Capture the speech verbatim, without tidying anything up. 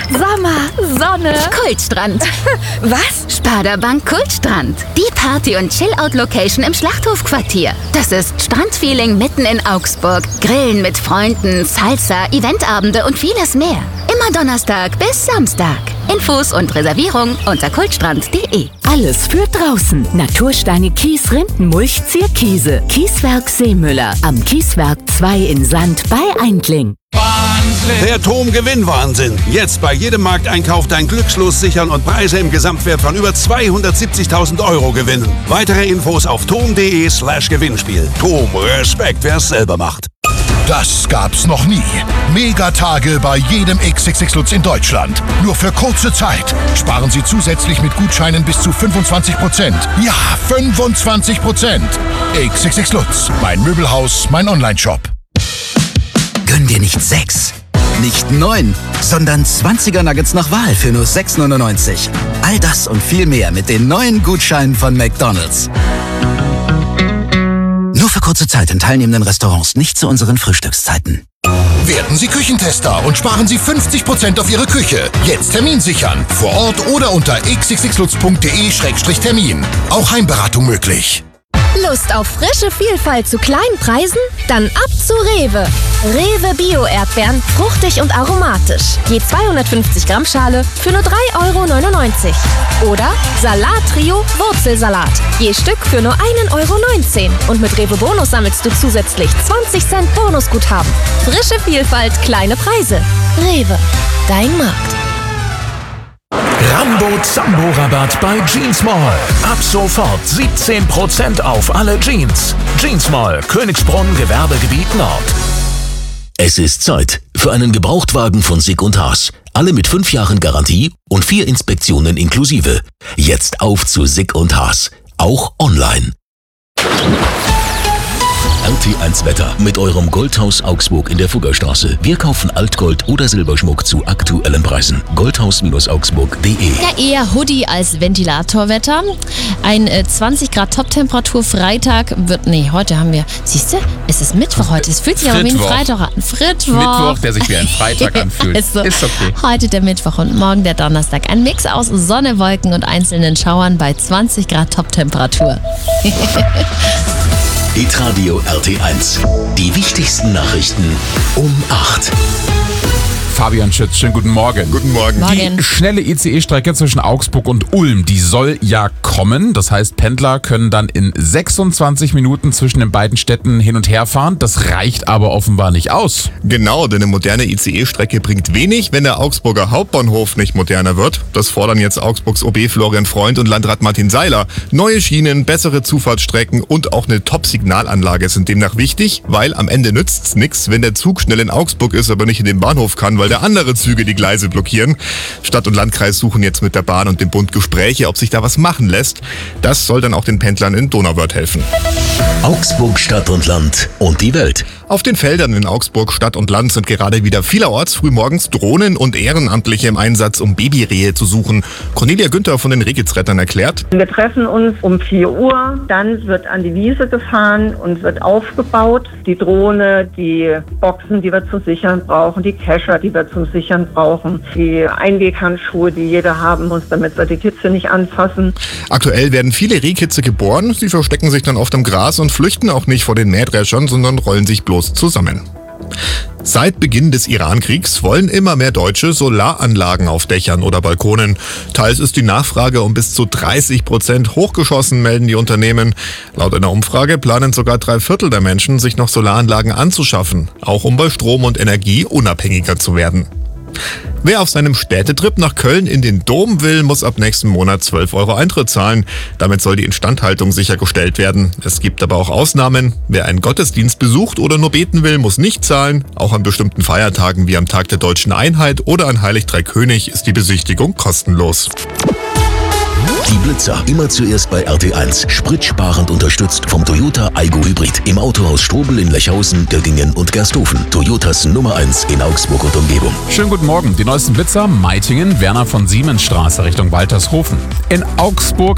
Sommer, Sonne. Kultstrand. Was? Sparda-Bank Kultstrand. Die Party- und Chill-Out-Location im Schlachthofquartier. Das ist Strandfeeling mitten in Augsburg. Grillen mit Freunden, Salsa, Eventabende und vieles mehr. Immer Donnerstag bis Samstag. Infos und Reservierung unter kultstrand punkt de. Alles für draußen. Natursteine Kies, Rindenmulch, Zierkiese. Kieswerk Seemüller. Am Kieswerk zwei in Sand bei Eindling. Der T O M Gewinnwahnsinn. Jetzt bei jedem Markteinkauf dein Glückslos sichern und Preise im Gesamtwert von über zweihundertsiebzigtausend Euro gewinnen. Weitere Infos auf tom.de slash Gewinnspiel. T O M, Respekt, wer es selber macht. Das gab's noch nie. Megatage bei jedem X X X Lutz in Deutschland. Nur für kurze Zeit. Sparen Sie zusätzlich mit Gutscheinen bis zu fünfundzwanzig Prozent. Ja, fünfundzwanzig Prozent. X X X Lutz. Mein Möbelhaus, mein Onlineshop. Gönn dir nicht sechs, nicht neun, sondern zwanziger Nuggets nach Wahl für nur sechs neunundneunzig. All das und viel mehr mit den neuen Gutscheinen von McDonald's. Nur für kurze Zeit in teilnehmenden Restaurants, nicht zu unseren Frühstückszeiten. Werden Sie Küchentester und sparen Sie fünfzig Prozent auf Ihre Küche. Jetzt Termin sichern. Vor Ort oder unter x x x lutz punkt de Schrägstrich Termin. Auch Heimberatung möglich. Lust auf frische Vielfalt zu kleinen Preisen? Dann ab zu Rewe. Rewe Bio-Erdbeeren, fruchtig und aromatisch. Je zweihundertfünfzig Gramm Schale für nur drei Euro neunundneunzig. Oder Salat-Trio Wurzelsalat. Je Stück für nur ein Euro neunzehn. Und mit Rewe Bonus sammelst du zusätzlich zwanzig Cent Bonusguthaben. Frische Vielfalt, kleine Preise. Rewe, dein Markt. Rambo Zambo Rabatt bei Jeans Mall. Ab sofort siebzehn Prozent auf alle Jeans. Jeans Mall, Königsbrunn, Gewerbegebiet Nord. Es ist Zeit für einen Gebrauchtwagen von Sick und Haas. Alle mit fünf Jahren Garantie und vier Inspektionen inklusive. Jetzt auf zu Sick und Haas. Auch online. R T eins Wetter mit eurem Goldhaus Augsburg in der Fuggerstraße. Wir kaufen Altgold oder Silberschmuck zu aktuellen Preisen. goldhaus augsburg punkt de. Ja, eher Hoodie als Ventilatorwetter. Ein äh, zwanzig Grad Toptemperatur. Freitag wird, nee, heute haben wir, siehst du, es ist Mittwoch heute. Es fühlt sich aber wie ein Freitag an. Frittwoch. Mittwoch, der sich wie ein Freitag anfühlt. ist, so. Ist okay. Heute der Mittwoch und morgen der Donnerstag. Ein Mix aus Sonne, Wolken und einzelnen Schauern bei zwanzig Grad Toptemperatur. Hitradio R T eins. Die wichtigsten Nachrichten um acht. Fabian Schütz, schönen guten Morgen. Guten Morgen. Morgen. Die schnelle I C E-Strecke zwischen Augsburg und Ulm, die soll ja kommen. Das heißt, Pendler können dann in sechsundzwanzig Minuten zwischen den beiden Städten hin und her fahren. Das reicht aber offenbar nicht aus. Genau, denn eine moderne I C E-Strecke bringt wenig, wenn der Augsburger Hauptbahnhof nicht moderner wird. Das fordern jetzt Augsburgs O B Florian Freund und Landrat Martin Seiler. Neue Schienen, bessere Zufahrtsstrecken und auch eine Top-Signalanlage sind demnach wichtig, weil am Ende nützt's nichts, wenn der Zug schnell in Augsburg ist, aber nicht in den Bahnhof kann, weil der andere Züge die Gleise blockieren. Stadt und Landkreis suchen jetzt mit der Bahn und dem Bund Gespräche, ob sich da was machen lässt. Das soll dann auch den Pendlern in Donauwörth helfen. Augsburg Stadt und Land und die Welt. Auf den Feldern in Augsburg Stadt und Land sind gerade wieder vielerorts frühmorgens Drohnen und Ehrenamtliche im Einsatz, um Babyrehe zu suchen. Cornelia Günther von den Rehkitzrettern erklärt: Wir treffen uns um vier Uhr, dann wird an die Wiese gefahren und wird aufgebaut. Die Drohne, die Boxen, die wir zum Sichern brauchen, die Kescher, die wir zum Sichern brauchen, die Einweghandschuhe, die jeder haben muss, damit wir die Kitze nicht anfassen. Aktuell werden viele Rehkitze geboren. Sie verstecken sich dann oft im Gras und flüchten auch nicht vor den Mähdreschern, sondern rollen sich bloß zusammen. Seit Beginn des Iran-Kriegs wollen immer mehr Deutsche Solaranlagen auf Dächern oder Balkonen. Teils ist die Nachfrage um bis zu dreißig Prozent hochgeschossen, melden die Unternehmen. Laut einer Umfrage planen sogar drei Viertel der Menschen, sich noch Solaranlagen anzuschaffen, auch um bei Strom und Energie unabhängiger zu werden. Wer auf seinem Städtetrip nach Köln in den Dom will, muss ab nächsten Monat zwölf Euro Eintritt zahlen. Damit soll die Instandhaltung sichergestellt werden. Es gibt aber auch Ausnahmen. Wer einen Gottesdienst besucht oder nur beten will, muss nicht zahlen. Auch an bestimmten Feiertagen wie am Tag der Deutschen Einheit oder an Heilig Drei König ist die Besichtigung kostenlos. Die Blitzer immer zuerst bei R T eins. Spritsparend unterstützt vom Toyota Aygo Hybrid. Im Autohaus Strobel in Lechhausen, Göggingen und Gersthofen. Toyotas Nummer eins in Augsburg und Umgebung. Schönen guten Morgen. Die neuesten Blitzer: Meitingen, Werner von Siemens Straße Richtung Waltershofen. In Augsburg